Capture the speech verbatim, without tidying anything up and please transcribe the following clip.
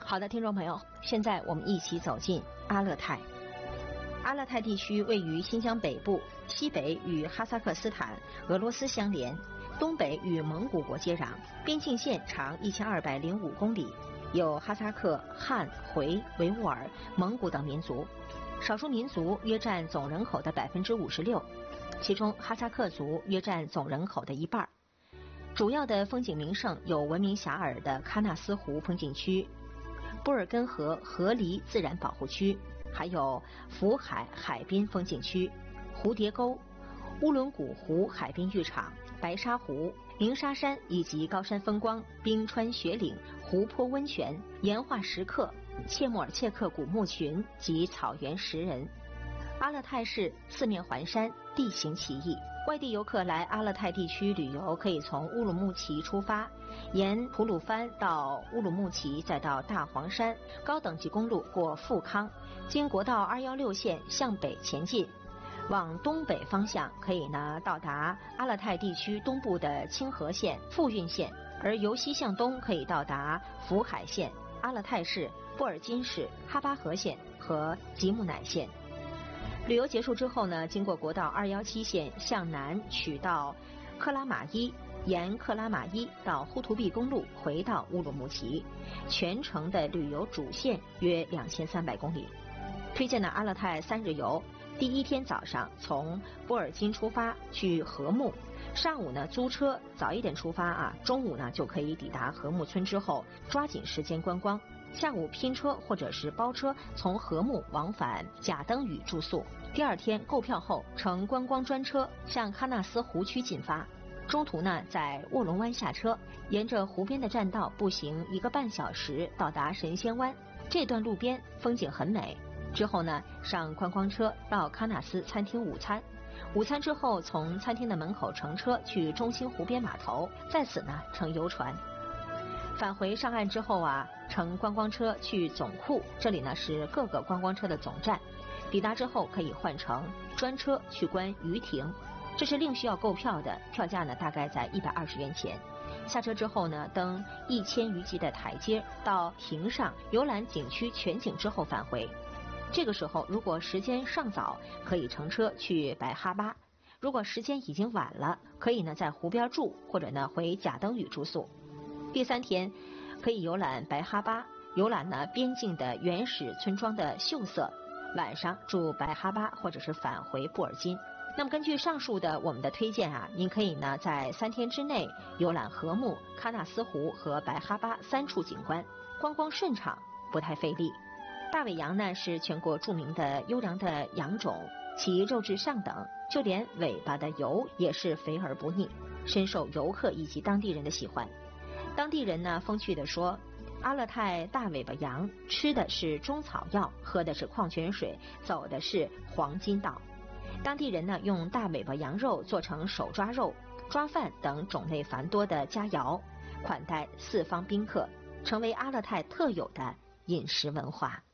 好的，听众朋友，现在我们一起走进阿勒泰。阿勒泰地区位于新疆北部，西北与哈萨克斯坦、俄罗斯相连，东北与蒙古国接壤，边境线长一千二百零五公里，有哈萨克、汉、回、维吾尔、蒙古等民族，少数民族约占总人口的百分之五十六，其中哈萨克族约占总人口的一半。主要的风景名胜有闻名遐迩的喀纳斯湖风景区、布尔根河河狸自然保护区，还有福海海滨风景区、蝴蝶沟、乌伦古湖海滨浴场、白沙湖、鸣沙山以及高山风光、冰川雪岭、湖泊温泉、岩画石刻、切莫尔切克古墓群及草原石人。阿勒泰市四面环山，地形奇异，外地游客来阿勒泰地区旅游，可以从乌鲁木齐出发，沿吐鲁番到乌鲁木齐，再到大黄山，高等级公路过富康，经国道二一六线向北前进，往东北方向可以呢到达阿勒泰地区东部的清河县、富蕴县，而由西向东可以到达福海县、阿勒泰市、布尔津市、哈巴河县和吉木乃县。旅游结束之后呢，经过国道二一七线向南取到克拉玛依，沿克拉玛依到呼图壁公路回到乌鲁木齐，全程的旅游主线约两千三百公里。推荐的阿勒泰三日游，第一天早上从波尔津出发去禾木，上午呢租车早一点出发啊，中午呢就可以抵达禾木村，之后抓紧时间观光。下午拼车或者是包车从禾木往返贾登峪住宿，第二天购票后乘观光专车向喀纳斯湖区进发，中途呢在卧龙湾下车，沿着湖边的栈道步行一个半小时到达神仙湾，这段路边风景很美。之后呢上观光车到喀纳斯餐厅午餐，午餐之后从餐厅的门口乘车去中心湖边码头，在此呢乘游船。返回上岸之后啊，乘观光车去总库，这里呢是各个观光车的总站。抵达之后可以换乘专车去观鱼亭，这是另需要购票的，票价呢大概在一百二十元钱。下车之后呢，登一千余级的台阶到亭上游览景区全景之后返回。这个时候如果时间尚早，可以乘车去白哈巴；如果时间已经晚了，可以呢在湖边住，或者呢回贾登峪住宿。第三天可以游览白哈巴，游览呢边境的原始村庄的秀色，晚上住白哈巴或者是返回布尔津。那么根据上述的我们的推荐啊，您可以呢在三天之内游览禾木、喀纳斯湖和白哈巴三处景观，观光顺畅，不太费力。大尾羊呢是全国著名的优良的羊种，其肉质上等，就连尾巴的油也是肥而不腻，深受游客以及当地人的喜欢。当地人呢风趣地说，阿勒泰大尾巴羊吃的是中草药，喝的是矿泉水，走的是黄金道。当地人呢用大尾巴羊肉做成手抓肉、抓饭等种类繁多的佳肴，款待四方宾客，成为阿勒泰特有的饮食文化。